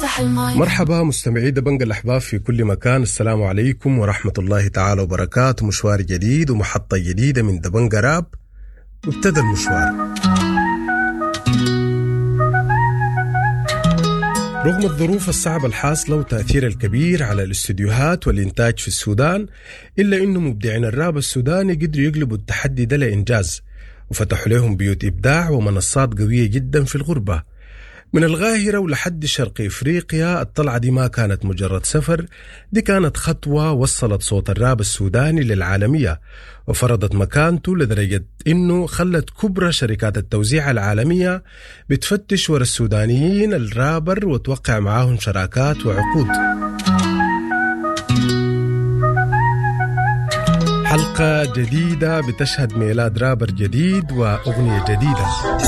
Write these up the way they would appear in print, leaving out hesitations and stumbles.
مرحبا مستمعي دبنج الأحباب في كل مكان. السلام عليكم ورحمة الله تعالى وبركاته. مشوار جديد ومحطة جديدة من دبنج راب، وابتدى المشوار. رغم الظروف الصعبة الحاصلة وتأثير الكبير على الاستديوهات والإنتاج في السودان، إلا إنه مبدعين الراب السوداني قدروا يقلبوا التحدي ده لإنجاز، وفتحوا لهم بيوت إبداع ومنصات قوية جدا في الغربة. من القاهرة ولحد شرق إفريقيا، الطلعة دي ما كانت مجرد سفر، دي كانت خطوة وصلت صوت الراب السوداني للعالمية، وفرضت مكانته لدرجة إنه خلت كبرى شركات التوزيع العالمية بتفتش ورا السودانيين الرابر وتوقع معاهم شراكات وعقود. حلقة جديدة بتشهد ميلاد رابر جديد وأغنية جديدة.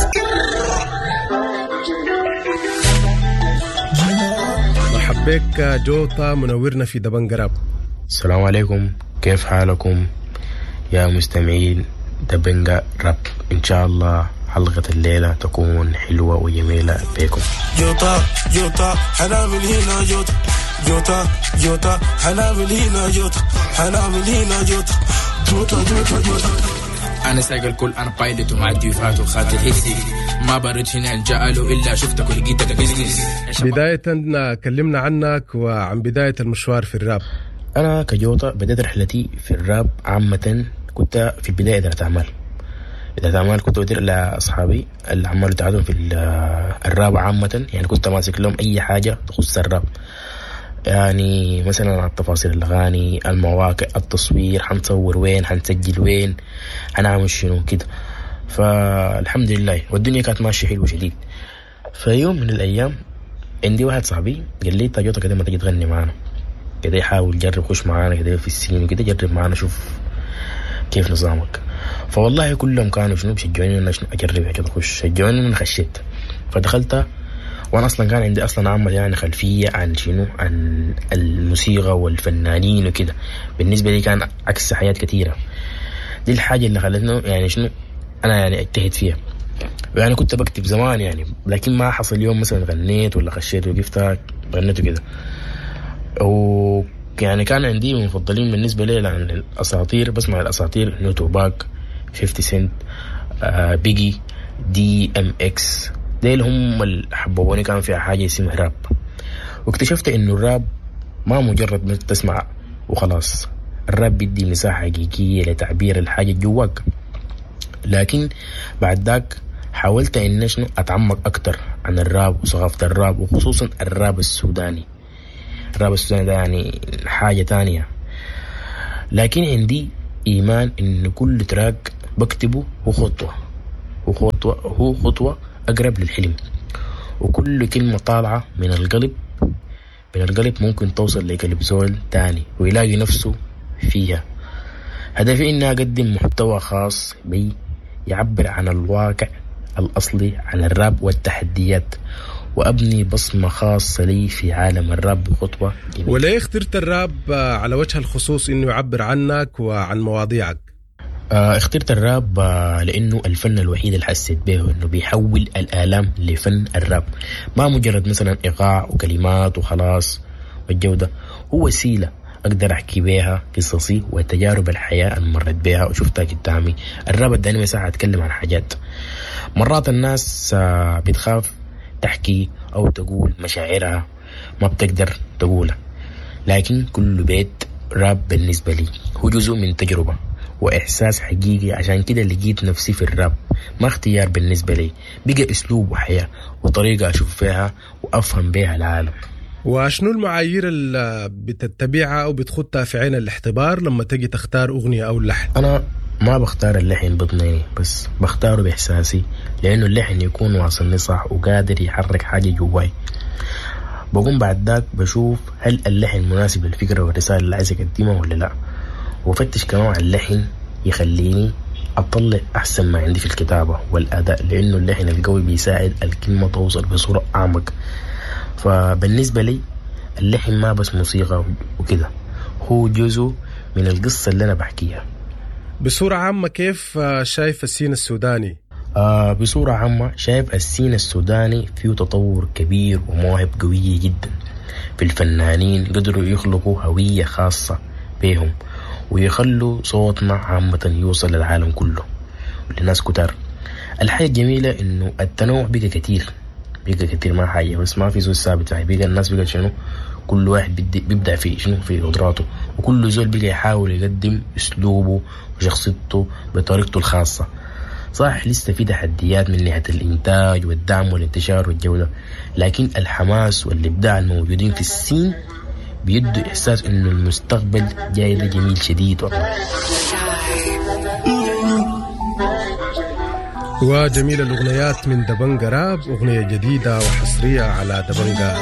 بك جوتا منورنا في دبنج راب. السلام عليكم، كيف حالكم يا مستمعين دبنج راب؟ إن شاء الله حلقة الليلة تكون حلوة وجميلة بكم. جوتا جوتا حنعمل هنا جوتا جوتا جوتا حنعمل هنا جوتا حنعمل هنا جوتا جوتا جوتا جوتا. أنا ساق الكل، أنا بايلت ومعدي وفات وخاطر حسي، ما برد هنا الجعل إلا شفتك ولقيتك بيزنس. بداية كلمنا عنك وعن بداية المشوار في الراب. أنا كجوطة بدأت رحلتي في الراب عامة، كنت في البداية إذا أعمال كنت أدير لأصحابي اللي عملوا تعادهم في الراب عامة، يعني كنت ماسك لهم أي حاجة تخص الراب، يعني مثلا على التفاصيل الأغاني، المواقع، التصوير، حنصور وين، حنسجل وين، حنعمل شنو كده. فالحمد لله والدنيا كانت ماشية حلوة شديد. فيوم من الأيام عندي واحد صاحبي قال لي تاجوتا كده ما تجي تغني معانا كده، يحاول جرب خش معانا كده في السين وكده، جرب معانا شوف كيف نظامك. فوالله كلهم كانوا شنو بشجعوني انه اجرب كده اخش، شجعوني من خشيت. فدخلت وانا اصلا كان عندي اصلا عامه يعني خلفيه عن شنو، عن الموسيقى والفنانين وكده. بالنسبه لي كان عكس حياه كثيره، دي الحاجه اللي خلتني يعني شنو انا يعني اجتهد فيها. يعني كنت بكتب زمان يعني، لكن ما حصل يوم مثلا غنيت ولا خشيت وقفت غنيت وكده. ويعني كان عندي مفضلين بالنسبه لي عن الاساطير، بسمع الاساطير نوتو باك، 50 سنت، بيجي، دي ام اكس، ديل هم اللي حبوني. كان فيها حاجة اسمها راب، واكتشفت انه الراب ما مجرد تسمع وخلاص، الراب بيدي مساحة حقيقية لتعبير الحاجة جواك. لكن بعد ذاك حاولت ان شنو اتعمق اكتر عن الراب وثقافة الراب، وخصوصا الراب السوداني. الراب السوداني ده يعني حاجة تانية. لكن عندي ايمان ان كل تراك بكتبه هو خطوة أقرب للحلم، وكل كلمة طالعة من القلب ممكن توصل لقلب زول تاني ويلاقي نفسه فيها. هدفي إني أقدم محتوى خاص بي يعبر عن الواقع الأصلي عن الراب والتحديات، وأبني بصمة خاصة لي في عالم الراب بخطوة جميلة. وليه اخترت الراب على وجه الخصوص إنه يعبر عنك وعن مواضيعك؟ اخترت الراب لأنه الفن الوحيد اللي حسيت به إنه بيحول الآلام لفن. الراب ما مجرد مثلا إيقاع وكلمات وخلاص، والجودة هو وسيلة أقدر أحكي بها قصصي وتجارب الحياة اللي مرت بها وشفتها قدامي. الراب اداني مساحة أتكلم عن حاجات مرات الناس بتخاف تحكي أو تقول مشاعرها، ما بتقدر تقولها. لكن كل بيت راب بالنسبة لي هو جزء من تجربة وإحساس حقيقي. عشان كده لقيت نفسي في الراب ما اختيار بالنسبة لي، بقى أسلوب وحياة وطريقة أشوف فيها وأفهم بها العالم. وشنو المعايير اللي بتتبعها أو بتخطها في عين الاختبار لما تجي تختار أغنية أو اللحن؟ أنا ما بختار اللحن بضميني، بس بختاره بإحساسي، لأنه اللحن يكون واصلني صح وقادر يحرك حاجة جواي. بقوم بعد ذاك بشوف هل اللحن مناسب للفكرة والرسالة اللي عايز أقدمها ولا لا، وفتش كمان على اللحن يخليني أطلع أحسن ما عندي في الكتابة والأداء، لأنه اللحن القوي بيساعد الكلمة توصل بصورة أعمق. فبالنسبة لي اللحن ما بس موسيقى وكده، هو جزء من القصة اللي أنا بحكيها. بصورة عامة كيف شايف السين السوداني؟ بصورة عامة شايف السين السوداني فيه تطور كبير ومواهب قوية جدا في الفنانين قدروا يخلقوا هوية خاصة بهم ويخلوا صوتنا عامة يوصل للعالم كله وللناس كتار. الحاجة الجميلة إنه التنوع بقى كتير ما حاجة بس ما في زول ثابت، بقى الناس بقى شنو كل واحد بيبدع في شنو في قدراته، وكل زول بقى يحاول يقدم أسلوبه وشخصيته بطريقته الخاصة. صح لسه في تحديات من ناحية الإنتاج والدعم والانتشار والجودة، لكن الحماس والإبداع الموجودين في السين بيدوا إحساس إنه المستقبل جاي ده جميل شديد والله. وجميل الأغنيات من دبنجة راب، أغنية جديدة وحصرية على دبنجة